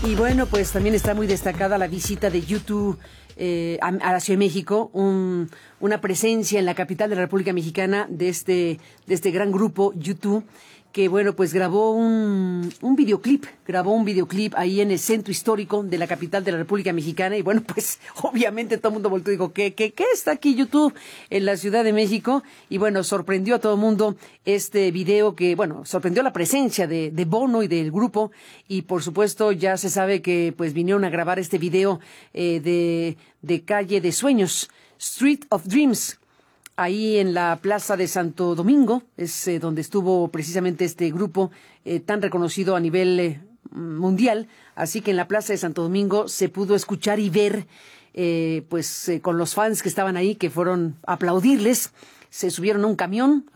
Y bueno, pues también está muy destacada la visita de U2 a la Ciudad de México, una presencia en la capital de la República Mexicana de este gran grupo U2, que bueno, pues grabó un videoclip ahí en el centro histórico de la capital de la República Mexicana. Y bueno, pues obviamente todo el mundo volvió y dijo, ¿qué está aquí YouTube en la Ciudad de México? Y bueno, sorprendió a todo el mundo este video que, bueno, sorprendió la presencia de Bono y del grupo. Y por supuesto ya se sabe que pues vinieron a grabar este video de Calle de Sueños, Street of Dreams, ahí en la Plaza de Santo Domingo. Es donde estuvo precisamente este grupo tan reconocido a nivel mundial. Así que en la Plaza de Santo Domingo se pudo escuchar y ver, con los fans que estaban ahí, que fueron a aplaudirles. Se subieron a un camión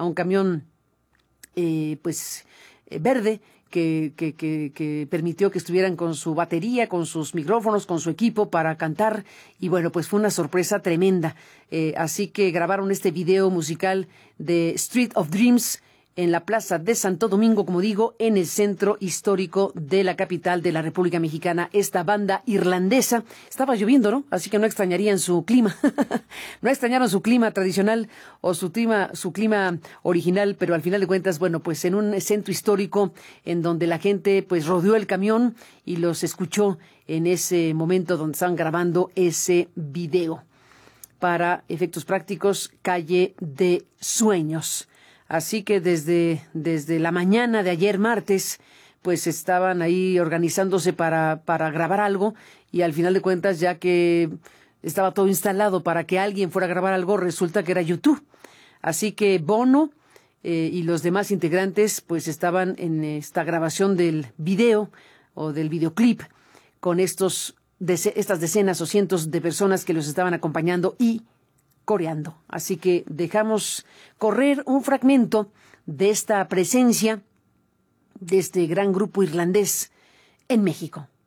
verde, que permitió que estuvieran con su batería, con sus micrófonos, con su equipo para cantar. Y bueno, pues fue una sorpresa tremenda. Así que grabaron este video musical de Street of Dreams en la Plaza de Santo Domingo, como digo, en el centro histórico de la capital de la República Mexicana. Esta banda irlandesa, estaba lloviendo, ¿no? Así que no extrañarían su clima. No extrañaron su clima tradicional o su clima original, pero al final de cuentas, bueno, pues en un centro histórico en donde la gente pues rodeó el camión y los escuchó en ese momento donde estaban grabando ese video. Para efectos prácticos, Calle de Sueños. Así que desde la mañana de ayer martes, pues estaban ahí organizándose para grabar algo, y al final de cuentas, ya que estaba todo instalado para que alguien fuera a grabar algo, resulta que era U2. Así que Bono y los demás integrantes pues estaban en esta grabación del video o del videoclip con estas decenas o cientos de personas que los estaban acompañando y coreando. Así que dejamos correr un fragmento de esta presencia de este gran grupo irlandés en México.